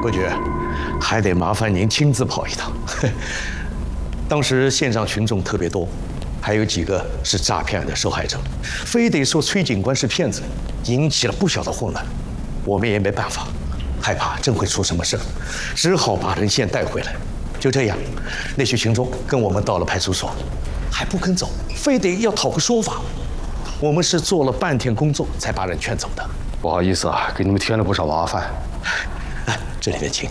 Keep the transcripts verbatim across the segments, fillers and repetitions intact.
伯爵，还得麻烦您亲自跑一趟。当时线上群众特别多，还有几个是诈骗案的受害者，非得说崔警官是骗子，引起了不小的混乱。我们也没办法，害怕真会出什么事，只好把人先带回来。就这样，那些群众跟我们到了派出所，还不肯走，非得要讨个说法。我们是做了半天工作才把人劝走的。 不好意思啊，给你们添了不少麻烦。 哎，这里面请。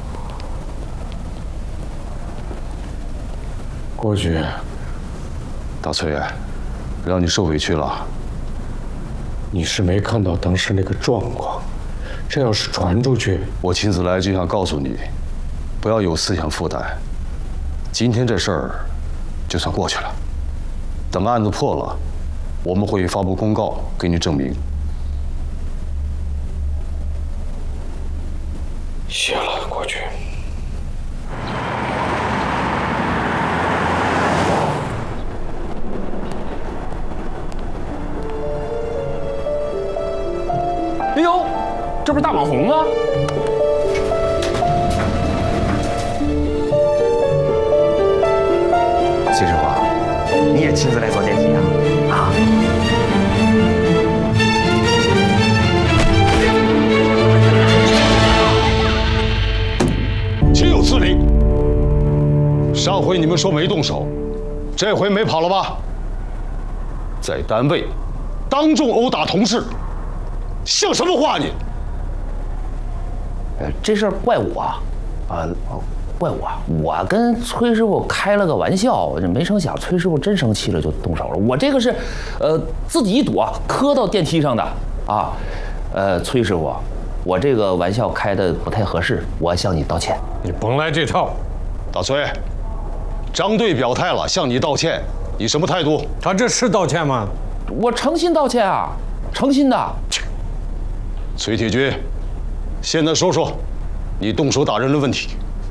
国局，大崔，让你受委屈了。 你是没看到当时那个状况，这要是传出去， 我亲自来就想告诉你，不要有思想负担。今天这事儿就算过去了，等案子破了，我们会发布公告给你证明。 谢了，国局。 哎呦，这不是大网红吗？ 崔世华，你也亲自来坐电梯啊？啊？ 岂有此理！上回你们说没动手，这回没跑了吧？在单位当众殴打同事，像什么话你？ 呃，这事儿怪我，啊，怪我，我跟崔师傅开了个玩笑，没成想崔师傅真生气了就动手了。我这个是，呃，自己一躲磕到电梯上的啊。呃，崔师傅，我这个玩笑开的不太合适，我向你道歉。 你甭来这套。 大崔，张队表态了，向你道歉，你什么态度？ 他这是道歉吗？ 我诚心道歉啊，诚心的。 崔铁军，现在说说，你动手打人的问题。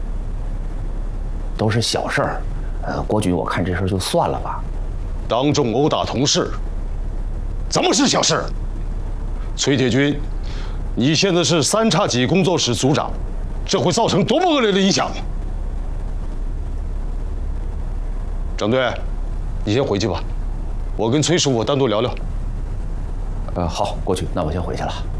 都是小事儿，呃，国局，我看这事儿就算了吧。 当众殴打同事，怎么是小事？崔铁军，你现在是三叉戟工作室组长，这会造成多么恶劣的影响？张队，你先回去吧，我跟崔师傅单独聊聊。 呃，好，国局，那我先回去了。